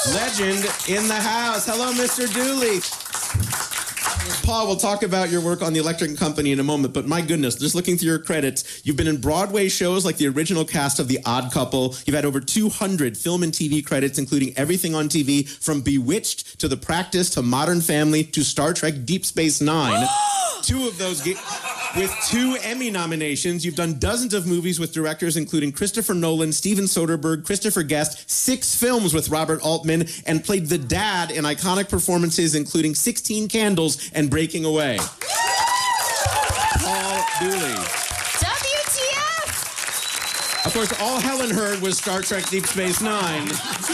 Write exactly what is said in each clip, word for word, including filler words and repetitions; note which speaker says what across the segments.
Speaker 1: Legend in the house. Hello, Mister Dooley. Paul, we'll talk about your work on the Electric Company in a moment, but my goodness, just looking through your credits, you've been in Broadway shows like the original cast of The Odd Couple. You've had over two hundred film and T V credits, including everything on T V, from Bewitched to The Practice to Modern Family to Star Trek Deep Space Nine. Two of those... Ge- With two Emmy nominations, you've done dozens of movies with directors including Christopher Nolan, Steven Soderbergh, Christopher Guest, six films with Robert Altman, and played the dad in iconic performances including sixteen Candles and Breaking Away. Paul Dooley.
Speaker 2: W T F!
Speaker 1: Of course, all Helen heard was Star Trek Deep Space Nine.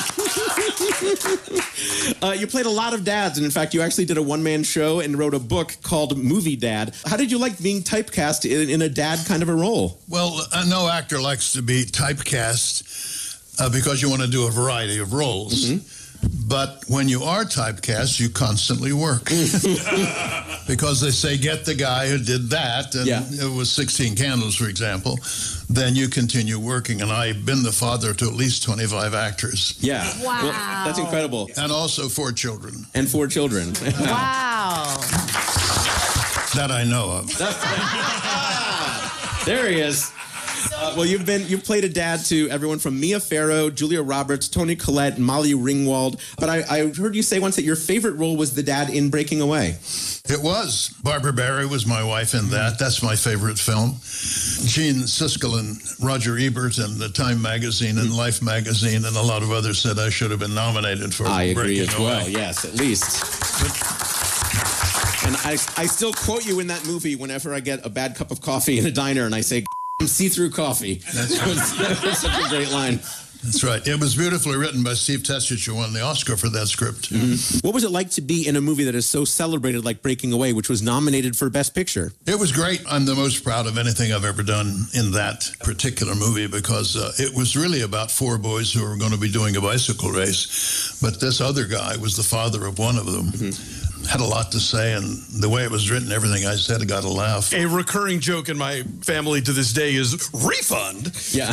Speaker 1: uh, you played a lot of dads, and in fact, you actually did a one-man show and wrote a book called Movie Dad. How did you like being typecast in, in a dad kind of a role?
Speaker 3: Well, uh, no actor likes to be typecast uh, because you want to do a variety of roles. Mm-hmm. But when you are typecast, you constantly work. Because they say, get the guy who did that, and yeah. It was sixteen Candles, for example, then you continue working. And I've been the father to at least twenty-five actors.
Speaker 1: Yeah.
Speaker 2: Wow.
Speaker 1: Well, that's incredible.
Speaker 3: And also four children.
Speaker 1: And four children.
Speaker 2: Wow.
Speaker 3: That I know of.
Speaker 1: There he is. Uh, well, you've been you've played a dad to everyone from Mia Farrow, Julia Roberts, Toni Collette, and Molly Ringwald. But I, I heard you say once that your favorite role was the dad in Breaking Away.
Speaker 3: It was. Barbara Barry was my wife in that. That's my favorite film. Gene Siskel and Roger Ebert and the Time magazine and Life magazine and a lot of others said I should have been nominated for
Speaker 1: I agree
Speaker 3: Breaking
Speaker 1: as
Speaker 3: Away.
Speaker 1: well, yes, at least. And I, I still quote you in that movie whenever I get a bad cup of coffee in a diner and I say, see-through coffee. That's right. That was such a great line.
Speaker 3: That's right. It was beautifully written by Steve Tessich, who won the Oscar for that script.
Speaker 1: Mm-hmm. What was it like to be in a movie that is so celebrated like Breaking Away, which was nominated for Best Picture?
Speaker 3: It was great. I'm the most proud of anything I've ever done in that particular movie because uh, it was really about four boys who were going to be doing a bicycle race. But this other guy was the father of one of them. Mm-hmm. Had a lot to say, and the way it was written, everything I said got a laugh.
Speaker 4: A recurring joke in my family to this day is refund.
Speaker 1: Yeah.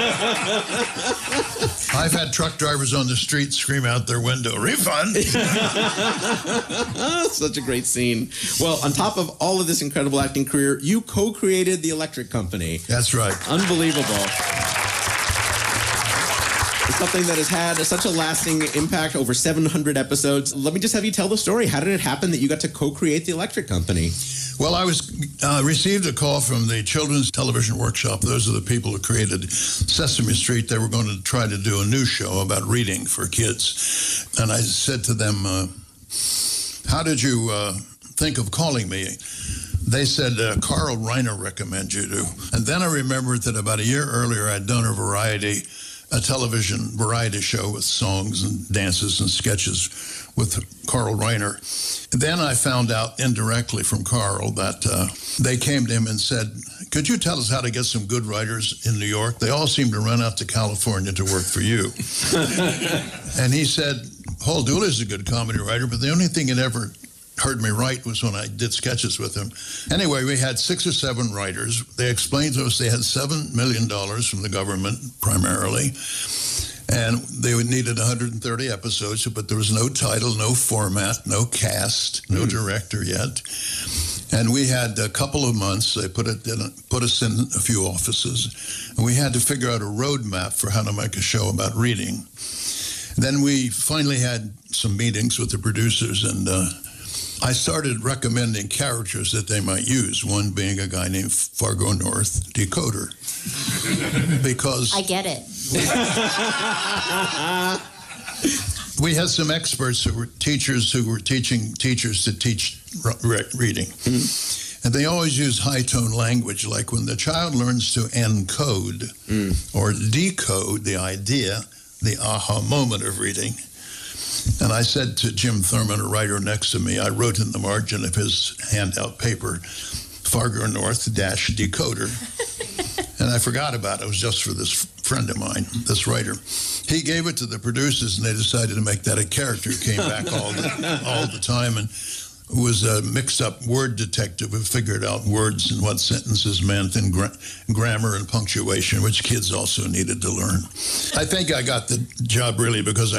Speaker 3: I've had truck drivers on the street scream out their window, refund.
Speaker 1: Such a great scene. Well, on top of all of this incredible acting career, you co-created the Electric Company.
Speaker 3: That's right.
Speaker 1: Unbelievable. It's something that has had such a lasting impact, over seven hundred episodes. Let me just have you tell the story. How did it happen that you got to co-create the Electric Company?
Speaker 3: Well, I was uh, received a call from the Children's Television Workshop. Those are the people who created Sesame Street. They were going to try to do a new show about reading for kids. And I said to them, uh, how did you uh, think of calling me? They said, uh, Carl Reiner recommended you to. And then I remembered that about a year earlier, I'd done a variety a television variety show with songs and dances and sketches with Carl Reiner. Then I found out indirectly from Carl that uh, they came to him and said, could you tell us how to get some good writers in New York? They all seem to run out to California to work for you. And he said, Paul Dooley's a good comedy writer, but the only thing he'd ever heard me write was when I did sketches with him. Anyway, we had six or seven writers. They explained to us they had seven million dollars from the government primarily, and they needed one hundred thirty episodes, but there was no title, no format, no cast, no mm. director yet. And we had a couple of months. They put it in, put us in a few offices, and we had to figure out a roadmap for how to make a show about reading. Then we finally had some meetings with the producers, and uh, I started recommending characters that they might use, one being a guy named Fargo North, Decoder. Because
Speaker 2: I get it.
Speaker 3: We had some experts who were teachers who were teaching teachers to teach re- reading. Mm. And they always use high-tone language, like when the child learns to encode mm. or decode the idea, the aha moment of reading. And I said to Jim Thurman, a writer next to me, I wrote in the margin of his handout paper, Fargo North dash Decoder. And I forgot about it. It was just for this friend of mine, this writer. He gave it to the producers, and they decided to make that a character who came back all the, all the time and was a mixed-up word detective who figured out words and what sentences meant and gra- grammar and punctuation, which kids also needed to learn. I think I got the job really because I